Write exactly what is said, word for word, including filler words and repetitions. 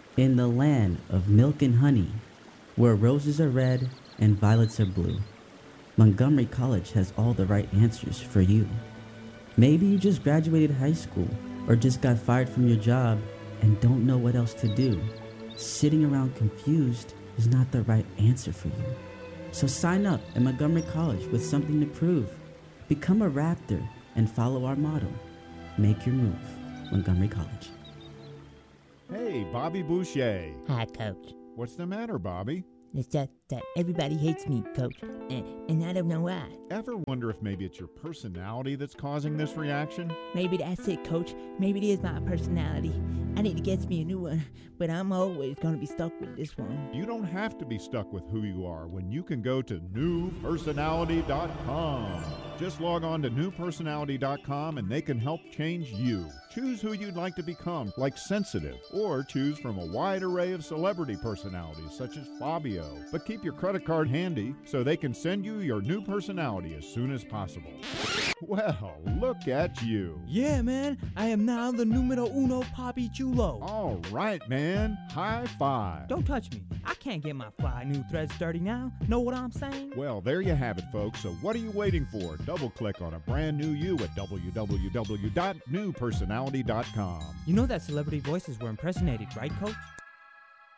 In the land of milk and honey, where roses are red and violets are blue, Montgomery College has all the right answers for you. Maybe you just graduated high school or just got fired from your job and don't know what else to do. Sitting around confused is not the right answer for you. So sign up at Montgomery College with something to prove. Become a Raptor and follow our motto. Make your move. Montgomery College. Hey, Bobby Boucher. Hi, Coach. What's the matter, Bobby? It's just that everybody hates me, Coach, and, and I don't know why. Ever wonder if maybe it's your personality that's causing this reaction? Maybe that's it, Coach. Maybe it is my personality. I need to get me a new one, but I'm always going to be stuck with this one. You don't have to be stuck with who you are when you can go to new personality dot com. Just log on to new personality dot com and they can help change you. Choose who you'd like to become, like Sensitive, or choose from a wide array of celebrity personalities such as Fabio. But keep your credit card handy so they can send you your new personality as soon as possible. Well, look at you. Yeah, man. I am now the numero uno Papi Chulo. All right, man. High five. Don't touch me. I can't get my fly new threads dirty now. Know what I'm saying? Well, there you have it, folks. So what are you waiting for? Double-click on a brand new you at w w w dot new personality dot com. You know that celebrity voices were impersonated, right, Coach?